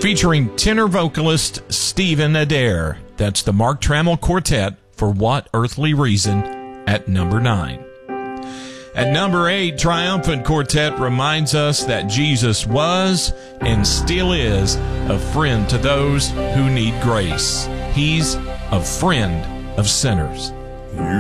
featuring tenor vocalist Stephen Adair. That's the Mark Trammell Quartet for What Earthly Reason at number 9. At number 8, Triumphant Quartet reminds us that Jesus was and still is a friend to those who need grace. He's a friend of sinners.